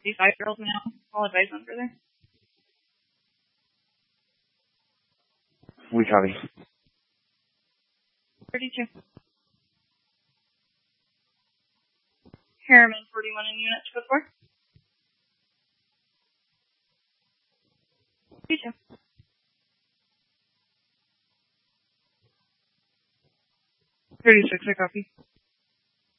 5-year-olds now. All advice on further. We copy. 32. Harriman 41 in unit 204. 32. I copy.